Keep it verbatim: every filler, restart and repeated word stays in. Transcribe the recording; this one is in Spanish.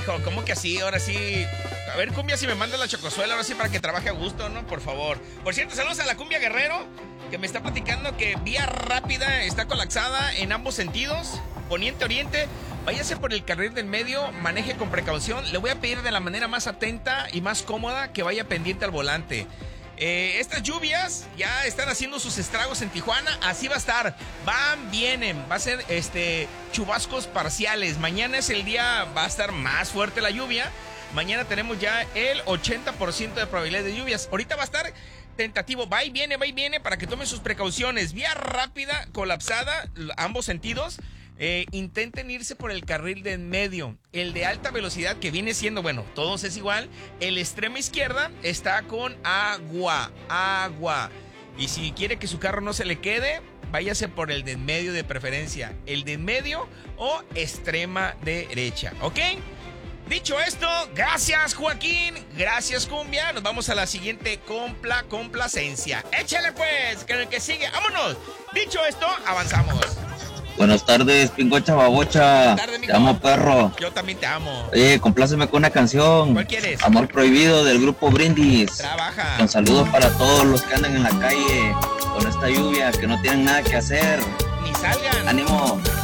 Hijo, ¿cómo que así? Ahora sí. A ver, cumbia, si me manda la chocosuela, ahora sí para que trabaje a gusto, ¿no? Por favor. Por cierto, saludos a la cumbia Guerrero, que me está platicando que vía rápida está colapsada en ambos sentidos, poniente-oriente. Váyase por el carril del medio, maneje con precaución. Le voy a pedir de la manera más atenta y más cómoda que vaya pendiente al volante. Eh, estas lluvias ya están haciendo sus estragos en Tijuana, así va a estar, van, vienen, va a ser este chubascos parciales. Mañana es el día, va a estar más fuerte la lluvia. Mañana tenemos ya el ochenta por ciento de probabilidad de lluvias. Ahorita va a estar tentativo, va y viene, va y viene, para que tomen sus precauciones. Vía rápida, colapsada, ambos sentidos. Eh, intenten irse por el carril de en medio, el de alta velocidad, que viene siendo, bueno, todos es igual. El extrema izquierda está con agua, agua. Y si quiere que su carro no se le quede, váyase por el de en medio de preferencia, el de en medio o extrema derecha, ¿ok? Dicho esto, gracias Joaquín, gracias cumbia. Nos vamos a la siguiente compla, complacencia. Échale pues, que el que sigue, vámonos. Dicho esto, avanzamos. Buenas tardes, Pingocha Babocha. Tarde, te amo, perro. Yo también te amo. Oye, compláceme con una canción. ¿Cuál quieres? Amor Prohibido, del grupo Brindis. Trabaja. Con saludos para todos los que andan en la calle con esta lluvia, que no tienen nada que hacer. Ni salgan. Ánimo.